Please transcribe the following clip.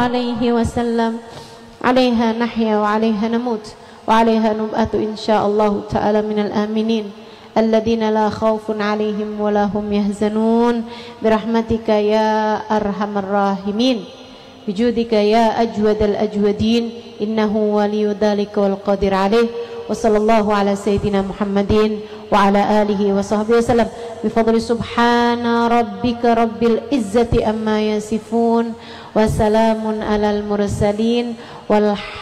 عليه وسلم عليها نحيا وعليها نموت وعليها نبعث إن شاء الله تعالى من الآمنين الذين لا خوف عليهم ولا هم يحزنون برحمتك يا أرحم الراحمين بجودك يا أجود الأجودين إنه ولي ذلك والقادر عليه وصلى الله على سيدنا محمد وعلى آله وصحبه وسلم بفضل سبحان ربك رب العزة أما يصفون وسلام على المرسلين والحمد